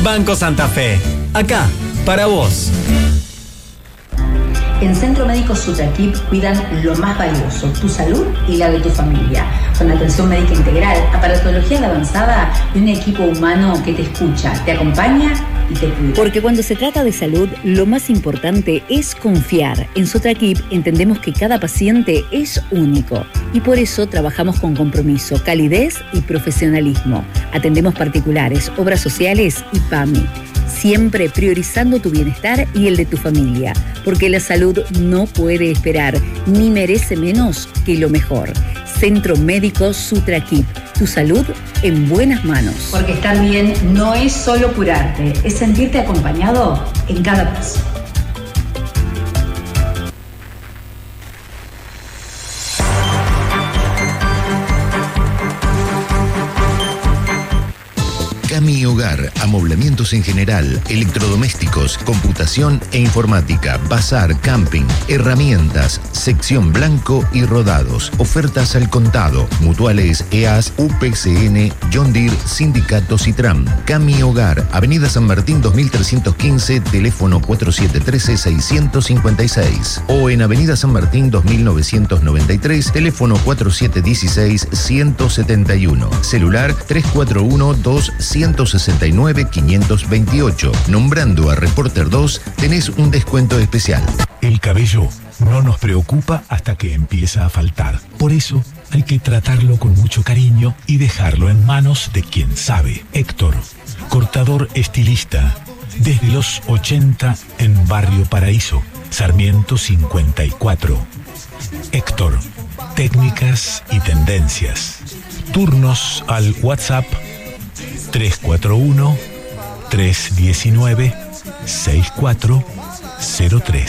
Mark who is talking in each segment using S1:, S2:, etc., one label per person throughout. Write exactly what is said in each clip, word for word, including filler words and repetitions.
S1: Banco Santa Fe. Acá, para vos.
S2: En Centro Médico Sutraquip cuidan lo más valioso, tu salud y la de tu familia. Con atención médica integral, aparatología de avanzada y un equipo humano que te escucha, te acompaña y te cuida.
S3: Porque cuando se trata de salud, lo más importante es confiar. En Sutraquip entendemos que cada paciente es único y por eso trabajamos con compromiso, calidez y profesionalismo. Atendemos particulares, obras sociales y P A M I. Siempre priorizando tu bienestar y el de tu familia, porque la salud no puede esperar, ni merece menos que lo mejor. Centro Médico Sutraquip, tu salud en buenas manos.
S2: Porque estar bien no es solo curarte, es sentirte acompañado en cada paso.
S4: Cami Hogar, amoblamientos en general, electrodomésticos, computación e informática, bazar, camping, herramientas, sección blanco y rodados, ofertas al contado, mutuales E A S, U P C N, John Deere, Sindicatos y Tram. Cami Hogar, Avenida San Martín dos mil trescientos quince, teléfono cuatro siete uno tres, seis cinco seis o en Avenida San Martín dos mil novecientos noventa y tres, teléfono cuatro siete uno seis, uno cero siete uno, celular tres cuatro uno, dos uno seis nueve, cinco dos ocho. Nombrando a Reporter dos, tenés un descuento especial.
S5: El cabello no nos preocupa hasta que empieza a faltar. Por eso hay que tratarlo con mucho cariño y dejarlo en manos de quien sabe. Héctor, cortador estilista, desde los ochenta en Barrio Paraíso, Sarmiento cincuenta y cuatro. Héctor, técnicas y tendencias. Turnos al WhatsApp tres cuatro uno, tres uno nueve, seis cuatro cero tres.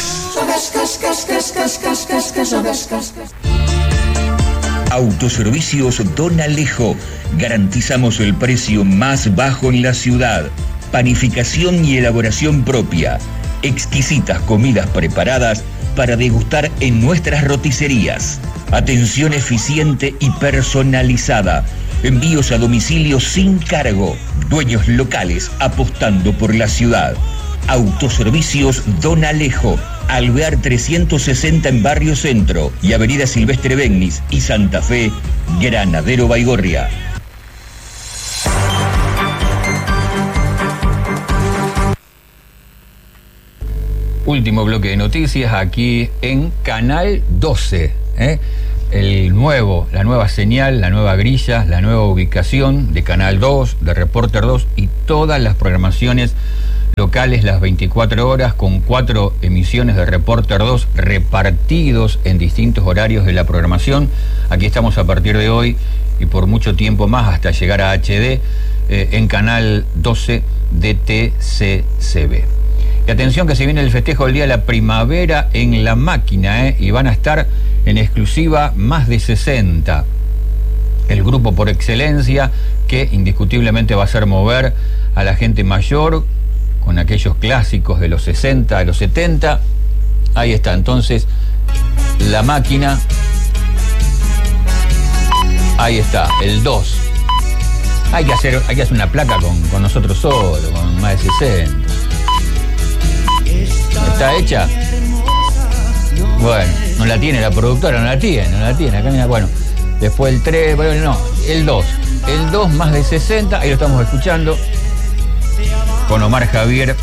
S6: Autoservicios Don Alejo. Garantizamos el precio más bajo en la ciudad. Panificación y elaboración propia. Exquisitas comidas preparadas para degustar en nuestras roticerías. Atención eficiente y personalizada. Envíos a domicilio sin cargo. Dueños locales apostando por la ciudad. Autoservicios Don Alejo. Alvear trescientos sesenta en Barrio Centro y Avenida Silvestre Begnis y Santa Fe, Granadero Baigorria.
S7: Último bloque de noticias aquí en Canal doce, ¿eh? El nuevo, la nueva señal, la nueva grilla, la nueva ubicación de Canal dos, de Reporter dos y todas las programaciones locales las veinticuatro horas con cuatro emisiones de Reporter dos repartidos en distintos horarios de la programación. Aquí estamos a partir de hoy y por mucho tiempo más hasta llegar a H D eh, en Canal doce de T C C B. Y atención que se viene el festejo del Día de la Primavera en La Máquina, ¿eh? Y van a estar en exclusiva más de sesenta. El grupo por excelencia que indiscutiblemente va a hacer mover a la gente mayor con aquellos clásicos de los sesenta, de los setenta. Ahí está, entonces, La Máquina. Ahí está, el dos. Hay que hacer, hay que hacer una placa con, con nosotros solos, con más de sesenta. ¿Está hecha? Bueno, no la tiene la productora, no la tiene, no la tiene. Acá mira, bueno, después el tres, bueno, no, el dos. El dos más de sesenta, ahí lo estamos escuchando. Con Omar Javier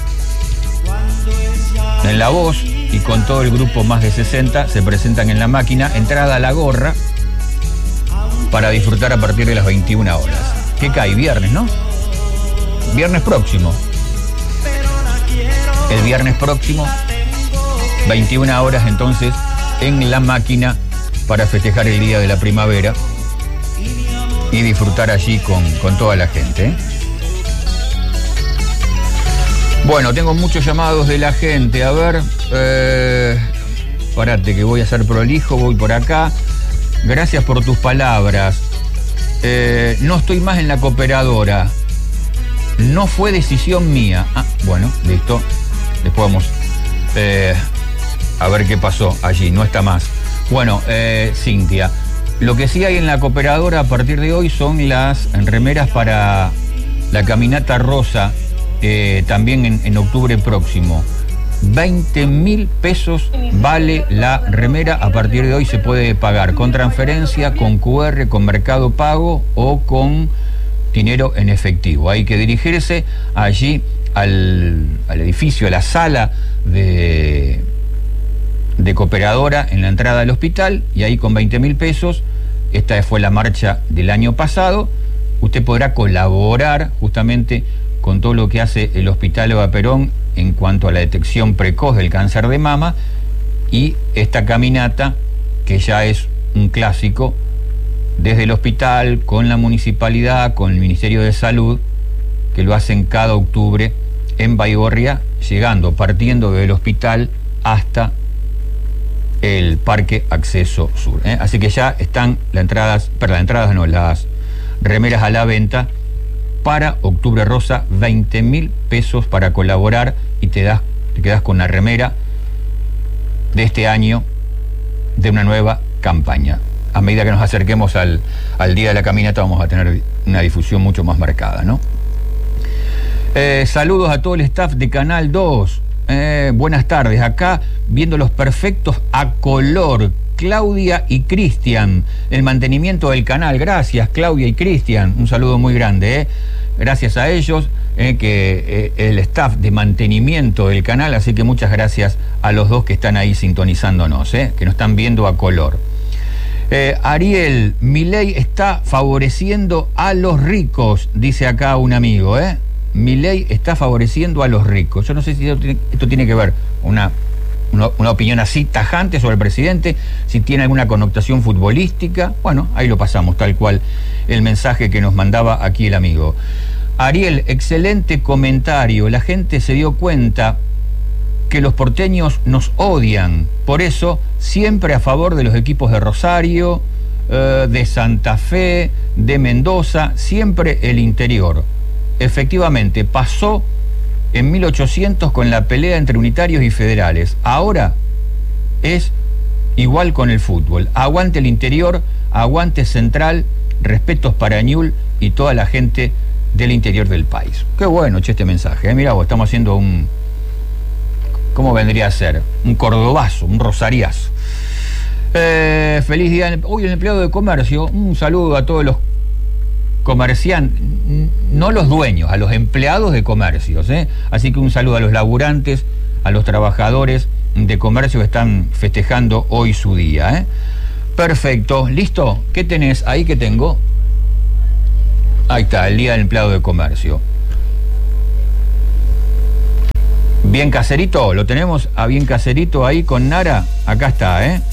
S7: en la voz y con todo el grupo más de sesenta se presentan en La Máquina. Entrada a La Gorra para disfrutar a partir de las veintiuna horas. ¿Qué cae? Viernes, ¿no? Viernes próximo. El viernes próximo, veintiuna horas entonces, en La Máquina para festejar el Día de la Primavera y disfrutar allí con, con toda la gente, ¿eh? Bueno, tengo muchos llamados de la gente. A ver, eh, parate que voy a ser prolijo, voy por acá. Gracias por tus palabras. Eh, no estoy más en la cooperadora. No fue decisión mía. Ah, bueno, listo. Después vamos eh, a ver qué pasó allí. No está más. Bueno, eh, Cintia, lo que sí hay en la cooperadora a partir de hoy son las remeras para la caminata rosa eh, también en, en octubre próximo. veinte mil pesos vale la remera. A partir de hoy se puede pagar con transferencia, con Q R, con Mercado Pago o con dinero en efectivo. Hay que dirigirse allí al, al edificio, a la sala de, de Cooperadora en la entrada del hospital, y ahí con veinte mil pesos, esta fue la marcha del año pasado, usted podrá colaborar justamente con todo lo que hace el Hospital Eva Perón en cuanto a la detección precoz del cáncer de mama, y esta caminata que ya es un clásico desde el hospital, con la municipalidad, con el Ministerio de Salud, que lo hacen cada octubre en Baigorria, llegando, partiendo del hospital hasta el Parque Acceso Sur, ¿eh? Así que ya están las entradas, perdón, las entradas no, las remeras a la venta para Octubre Rosa, veinte mil pesos para colaborar, y te das, te quedas con la remera de este año de una nueva campaña. A medida que nos acerquemos al, al día de la caminata, vamos a tener una difusión mucho más marcada, ¿no? Eh, saludos a todo el staff de Canal dos. Eh, buenas tardes. Acá viendo los perfectos a color, Claudia y Cristian, el mantenimiento del canal. Gracias, Claudia y Cristian. Un saludo muy grande, ¿eh? Gracias a ellos, eh, que eh, el staff de mantenimiento del canal, así que muchas gracias a los dos que están ahí sintonizándonos, eh, que nos están viendo a color. Eh, Ariel, Milei está favoreciendo a los ricos, dice acá un amigo, ¿eh? Milei está favoreciendo a los ricos. Yo no sé si esto tiene, esto tiene que ver con una, una, una opinión así tajante sobre el presidente, si tiene alguna connotación futbolística. Bueno, ahí lo pasamos, tal cual el mensaje que nos mandaba aquí el amigo. Ariel, excelente comentario. La gente se dio cuenta que los porteños nos odian, por eso siempre a favor de los equipos de Rosario, eh, de Santa Fe, de Mendoza, siempre el interior. Efectivamente, pasó en mil ochocientos con la pelea entre unitarios y federales. Ahora es igual con el fútbol. Aguante el interior, aguante Central, respetos para Ñul y toda la gente del interior del país. Qué bueno, che, este mensaje, ¿eh? Mirá vos, estamos haciendo un... ¿Cómo vendría a ser? Un cordobazo, un rosariazo. Eh, feliz día. Hoy el empleado de comercio, un saludo a todos los comerciantes, no los dueños, a los empleados de comercios, ¿eh? Así que un saludo a los laburantes, a los trabajadores de comercio que están festejando hoy su día, ¿eh? Perfecto, listo. ¿Qué tenés ahí? ¿Qué tengo? Ahí está, el día del empleado de comercio. Bien caserito, lo tenemos a bien caserito ahí con Nara. Acá está, ¿eh?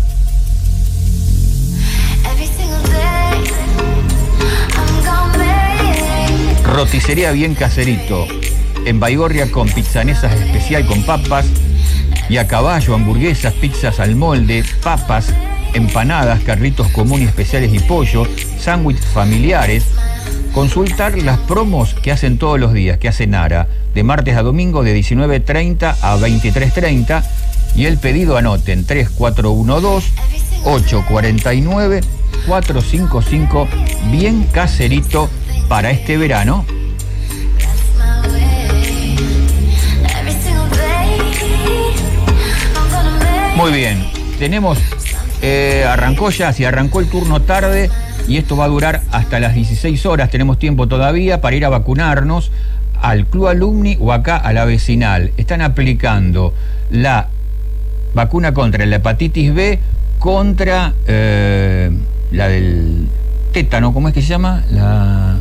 S7: Roticería bien caserito. En Baigorria con pizzanesas especial con papas y a caballo, hamburguesas, pizzas al molde, papas, empanadas, carritos comunes especiales y pollo, sándwiches familiares. Consultar las promos que hacen todos los días, que hace Nara, de martes a domingo de diecinueve treinta a veintitrés treinta, y el pedido anoten tres cuatro uno dos, ocho cuatro nueve, cuatro cinco cinco, bien caserito para este verano. Muy bien, tenemos, eh, arrancó ya, si arrancó el turno tarde, y esto va a durar hasta las dieciséis horas, tenemos tiempo todavía para ir a vacunarnos al Club Alumni o acá a la vecinal. Están aplicando la vacuna contra la hepatitis B, contra eh, la del tétano, ¿cómo es que se llama? La,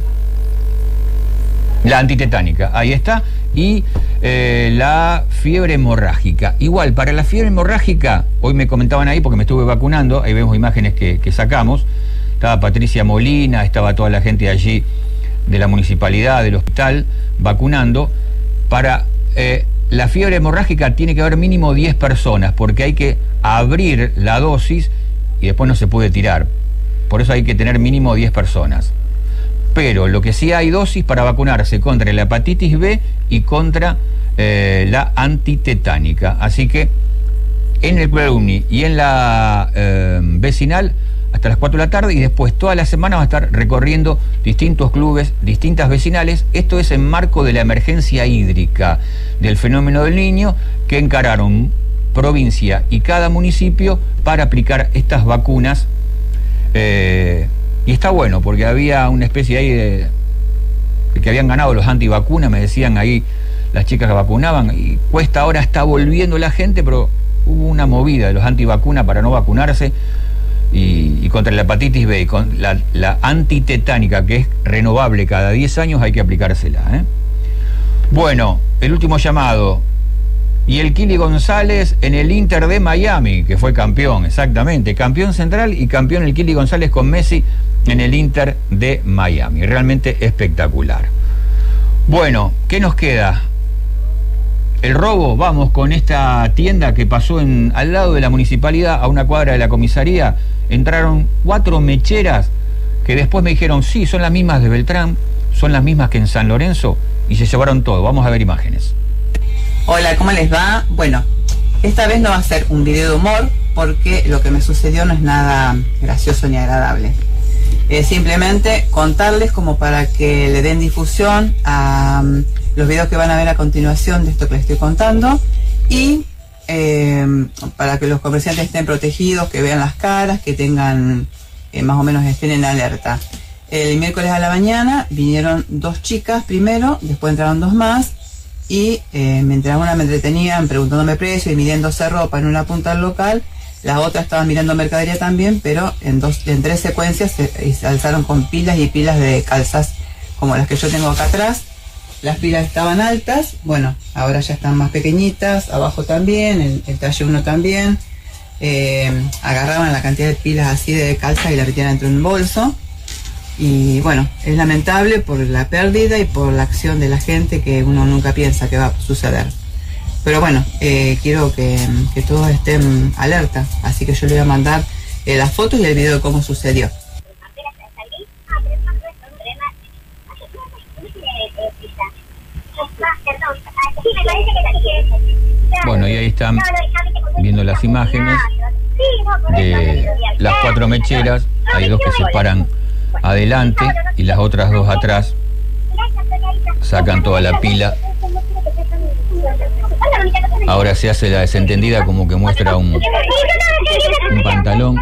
S7: la antitetánica, ahí está, y eh, la fiebre hemorrágica. Igual, para la fiebre hemorrágica, hoy me comentaban ahí porque me estuve vacunando, ahí vemos imágenes que, que sacamos. Estaba Patricia Molina, estaba toda la gente allí de la municipalidad, del hospital, vacunando. Para eh, la fiebre hemorrágica tiene que haber mínimo diez personas, porque hay que abrir la dosis y después no se puede tirar. Por eso hay que tener mínimo diez personas. Pero lo que sí hay dosis para vacunarse contra la hepatitis B y contra eh, la antitetánica. Así que en el Club Alumni y en la eh, vecinal hasta las cuatro de la tarde, y después toda la semana va a estar recorriendo distintos clubes, distintas vecinales. Esto es en marco de la emergencia hídrica del fenómeno del Niño, que encararon provincia y cada municipio para aplicar estas vacunas. Eh, y está bueno, porque había una especie ahí de, de que habían ganado los antivacunas, me decían ahí las chicas que vacunaban, y cuesta ahora, está volviendo la gente, pero hubo una movida de los antivacunas para no vacunarse. Y, y contra la hepatitis B, y con la, la antitetánica, que es renovable cada diez años, hay que aplicársela, ¿eh? Bueno, el último llamado. Y el Kili González en el Inter de Miami, que fue campeón, exactamente. Campeón central y campeón el Kili González con Messi en el Inter de Miami. Realmente espectacular. Bueno, ¿qué nos queda? El robo, vamos con esta tienda que pasó en, al lado de la municipalidad, a una cuadra de la comisaría. Entraron cuatro mecheras que después me dijeron, sí, son las mismas de Beltrán, son las mismas que en San Lorenzo, y se llevaron todo. Vamos a ver imágenes.
S8: Hola, ¿cómo les va? Bueno, esta vez no va a ser un video de humor, porque lo que me sucedió no es nada gracioso ni agradable. Es simplemente contarles como para que le den difusión a um, los videos que van a ver a continuación de esto que les estoy contando, y eh, para que los comerciantes estén protegidos, que vean las caras, que tengan, eh, más o menos estén en alerta. El miércoles a la mañana vinieron dos chicas primero, después entraron dos más, y eh, mientras una me entretenían preguntándome precio y midiéndose ropa en una punta del local, las otras estaban mirando mercadería también, pero en, dos, en tres secuencias se, se alzaron con pilas y pilas de calzas como las que yo tengo acá atrás. Las pilas estaban altas, bueno, ahora ya están más pequeñitas, abajo también, el, el talle uno también. Eh, agarraban la cantidad de pilas así de calza y la metían dentro de un bolso. Y bueno, es lamentable por la pérdida y por la acción de la gente, que uno nunca piensa que va a suceder. Pero bueno, eh, quiero que, que todos estén alerta, así que yo le voy a mandar eh, las fotos y el video de cómo sucedió.
S7: Bueno, y ahí están viendo las imágenes de las cuatro mecheras. Hay dos que se paran adelante y las otras dos atrás. Sacan toda la pila. Ahora se hace la desentendida, como que muestra un, un pantalón,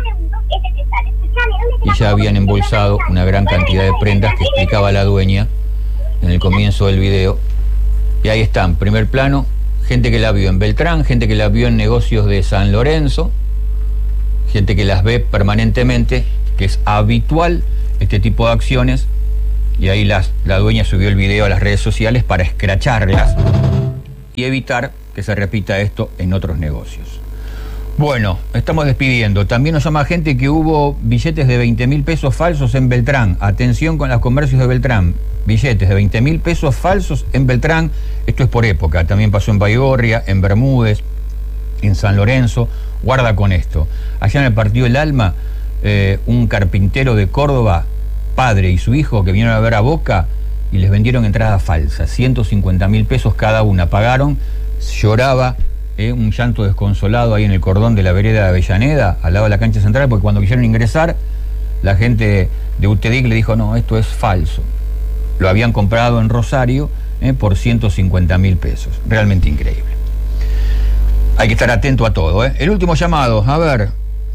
S7: y ya habían embolsado una gran cantidad de prendas que explicaba la dueña en el comienzo del video. Y ahí están, primer plano, gente que la vio en Beltrán, gente que la vio en negocios de San Lorenzo, gente que las ve permanentemente, que es habitual este tipo de acciones. Y ahí las, la dueña subió el video a las redes sociales para escracharlas y evitar que se repita esto en otros negocios. Bueno, estamos despidiendo. También nos llama gente que hubo billetes de veinte mil pesos falsos en Beltrán. Atención con los comercios de Beltrán. Billetes de veinte mil pesos falsos en Beltrán. Esto es por época. También pasó en Baigorria, en Bermúdez, en San Lorenzo. Guarda con esto. Allá en el Partido El Alma, eh, un carpintero de Córdoba, padre y su hijo, que vinieron a ver a Boca y les vendieron entradas falsas. ciento cincuenta mil pesos cada una. Pagaron. Lloraba, eh, un llanto desconsolado ahí en el cordón de la vereda de Avellaneda, al lado de la cancha central, porque cuando quisieron ingresar, la gente de U T E D I C le dijo, no, esto es falso. Lo habían comprado en Rosario eh, por ciento cincuenta mil pesos. Realmente increíble. Hay que estar atento a todo. Eh. El último llamado, a ver,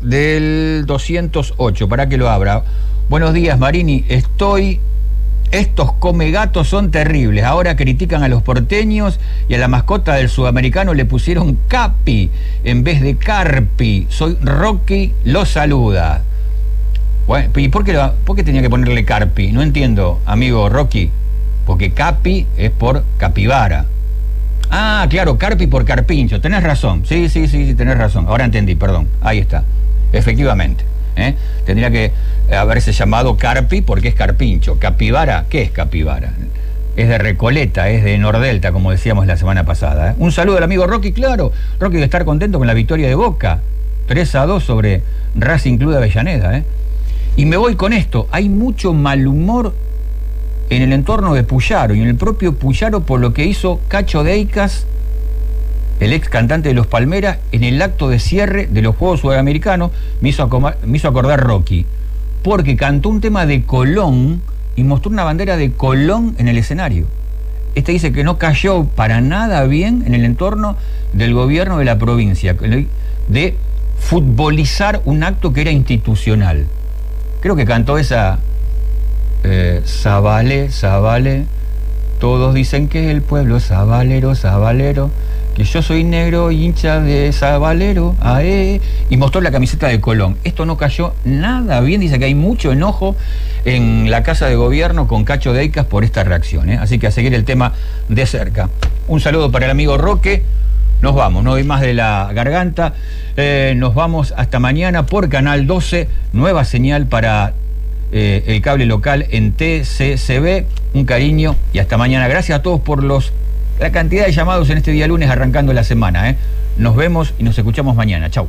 S7: del doscientos ocho, para que lo abra. Buenos días, Marini, estoy... Estos comegatos son terribles. Ahora critican a los porteños y a la mascota del sudamericano le pusieron Capi en vez de Carpi. Soy Rocky, lo saluda. Bueno, ¿y por qué, lo, por qué tenía que ponerle Carpi? No entiendo, amigo Rocky. Porque Capi es por capibara. Ah, claro, Carpi por carpincho. Tenés razón. Sí, sí, sí, sí, tenés razón. Ahora entendí, perdón. Ahí está. Efectivamente. ¿Eh? Tendría que haberse llamado Carpi porque es carpincho. Capibara, ¿qué es capibara? Es de Recoleta, es de Nordelta, como decíamos la semana pasada. ¿eh? Un saludo al amigo Rocky, claro. Rocky debe estar contento con la victoria de Boca. tres a dos sobre Racing Club de Avellaneda. ¿eh? Y me voy con esto. Hay mucho mal humor en el entorno de Puyaro y en el propio Puyaro por lo que hizo Cacho Deicas el ex cantante de Los Palmeras, en el acto de cierre de los Juegos Sudamericanos, me hizo, me hizo acordar Rocky, porque cantó un tema de Colón y mostró una bandera de Colón en el escenario. Este dice que no cayó para nada bien en el entorno del gobierno de la provincia, de futbolizar un acto que era institucional. Creo que cantó esa eh, Zabale, Zabale, todos dicen que el pueblo es sabalero, sabalero, que yo soy negro, hincha de Sabalero, ae, y mostró la camiseta de Colón. Esto no cayó nada bien, dice que hay mucho enojo en la Casa de Gobierno con Cacho Deicas por esta reacción, ¿eh? Así que a seguir el tema de cerca. Un saludo para el amigo Roque. Nos vamos, no doy más de la garganta. Eh, nos vamos hasta mañana por Canal doce, nueva señal para eh, el cable local en T C C B. Un cariño y hasta mañana. Gracias a todos por los la cantidad de llamados en este día lunes arrancando la semana. ¿eh? Nos vemos y nos escuchamos mañana. Chau.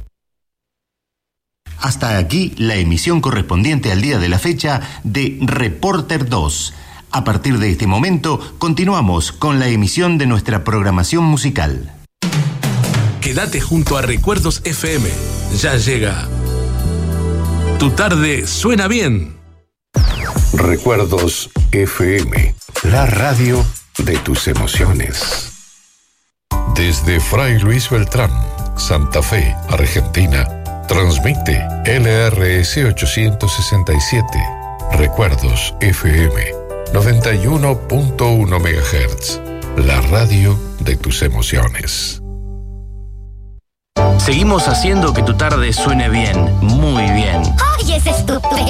S4: Hasta aquí la emisión correspondiente al día de la fecha de Reporter dos. A partir de este momento, continuamos con la emisión de nuestra programación musical.
S9: Quédate junto a Recuerdos F M. Ya llega. Tu tarde suena bien.
S10: Recuerdos F M, la radio de tus emociones.
S11: Desde Fray Luis Beltrán, Santa Fe, Argentina, transmite L R S ochocientos sesenta y siete, Recuerdos F M, noventa y uno punto uno megahertz, la radio de tus emociones.
S12: Seguimos haciendo que tu tarde suene bien, muy bien.
S13: ¡Oye, ese estúpido!